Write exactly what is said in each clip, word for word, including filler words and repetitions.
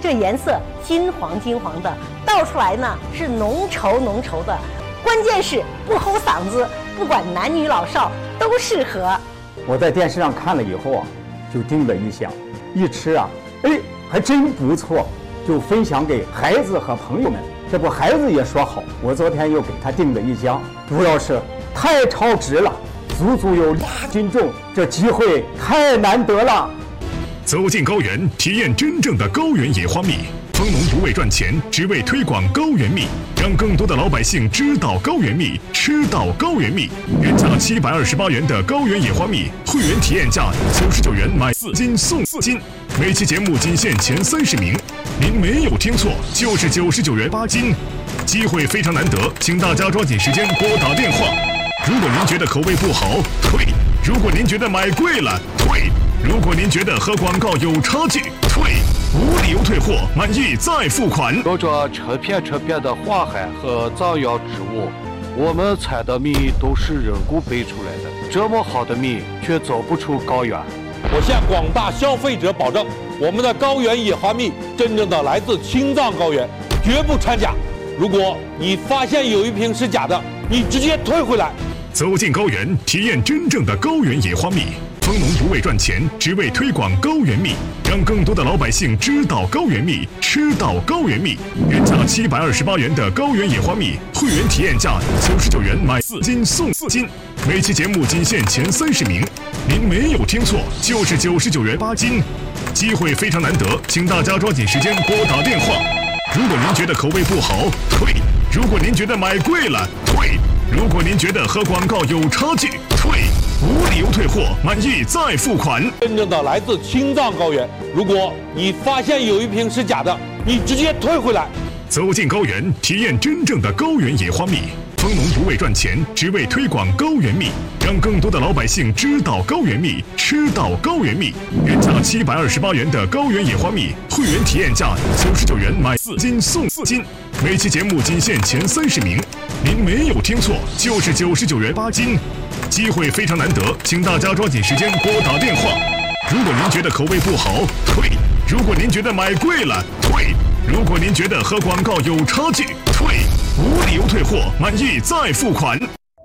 这个颜色金黄金黄的，倒出来呢是浓稠浓稠的，关键是不齁嗓子，不管男女老少都适合。 我在电视上看了以后啊，就订了一箱，一吃啊，哎，还真不错，就分享给孩子和朋友们。这不，孩子也说好，我昨天又给他订了一箱，主要是太超值了，足足有俩斤重，这机会太难得了。 走进高原，体验真正的高原野花蜜。蜂农不为赚钱，只为推广高原蜜，让更多的老百姓知道高原蜜，吃到高原蜜。原价七百二十八元的高原野花蜜，会员体验价九十九元买四斤送四斤。每期节目仅限前三十名，您没有听错，就是九十九元八斤。机会非常难得，请大家抓紧时间拨打电话。如果您觉得口味不好，退；如果您觉得买贵了，退；如果您觉得和广告有差距，退。无理由退货，满意再付款。 有着成片成片的花海和藏药植物，我们采的蜜都是人工培出来的，这么好的蜜却走不出高原。 我向广大消费者保证，我们的高原野花蜜真正的来自青藏高原，绝不掺假。如果你发现有一瓶是假的，你直接退回来。 走进高原，体验真正的高原野花蜜。蜂农不为赚钱，只为推广高原蜜，让更多的老百姓知道高原蜜，吃到高原蜜。原价七百二十八元的高原野花蜜，会员体验价九十九元买四斤送四斤。每期节目仅限前三十名，您没有听错，就是九十九元八斤。机会非常难得，请大家抓紧时间拨打电话。如果您觉得口味不好，退；如果您觉得买贵了，退；如果您觉得和广告有差距，退。无理由退货，满意再付款。 真正的来自青藏高原，如果你发现有一瓶是假的，你直接退回来。 走进高原，体验真正的高原野花蜜。蜂农不为赚钱，只为推广高原蜜，让更多的老百姓知道高原蜜，吃到高原蜜。原价七百二十八元的高原野花蜜，会员体验价九十九元买四斤送四斤。每期节目仅限前三十名，您没有听错，就是九十九元八斤。机会非常难得，请大家抓紧时间拨打电话。如果您觉得口味不好，退；如果您觉得买贵了，退；如果您觉得和广告有差距，退。无理由退货，满意再付款。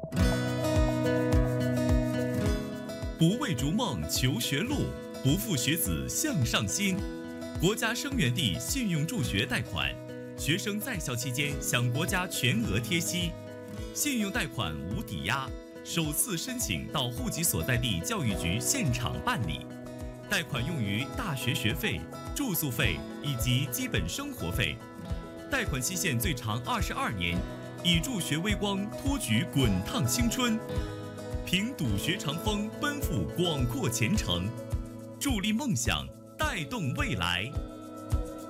不为逐梦求学路，不负学子向上心。国家生源地信用助学贷款，学生在校期间享国家全额贴息，信用贷款无抵押。首次申请到户籍所在地教育局现场办理，贷款用于大学学费、住宿费以及基本生活费，贷款期限最长二十二年，以助学微光托举滚烫青春，凭笃学长风奔赴广阔前程，助力梦想，带动未来。